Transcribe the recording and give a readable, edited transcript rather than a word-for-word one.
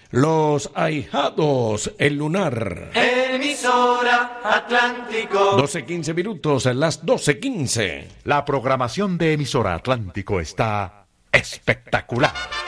Los Ahijados, El Lunar. Emisora Atlántico. 12:15 minutos, las 12:15. La programación de Emisora Atlántico está espectacular.